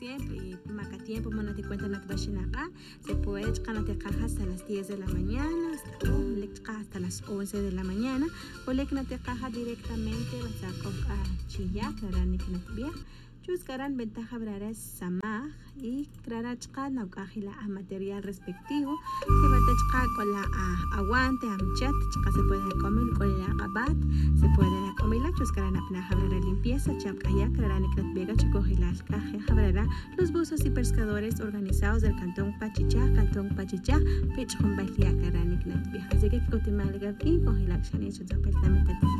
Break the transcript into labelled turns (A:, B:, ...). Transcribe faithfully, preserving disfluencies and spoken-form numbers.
A: siempre y maca tiempo monate cuenta natbashinaka se puede chkanate caja hasta las diez de la mañana hasta o lechka hasta las once de la mañana o leknate caja directamente vas a chilla clarani knatbia chuscaran ventaja brara samaj y crarachka naukajila a material respectivo se batechka con la aguante amchat chka se puede comer con la abat se puede comer la chuscaran apnaja brara limpieza chapkaya crarani knatbiega chukojila kaje jabrara los buzos y pescadores organizados del cantón Pachichá cantón Pachichá pechjon bailia crarani knatbiega así que kotimalga y cojila shani chutapeltamita